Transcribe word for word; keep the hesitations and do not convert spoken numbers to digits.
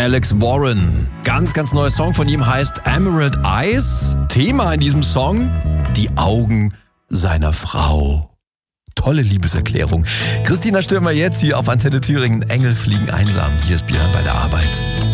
Alex Warren. Ganz, ganz neuer Song von ihm heißt Emerald Eyes. Thema in diesem Song, die Augen seiner Frau. Tolle Liebeserklärung. Christina Stürmer jetzt hier auf Antenne Thüringen. Engel fliegen einsam. Hier ist Björn bei der Arbeit.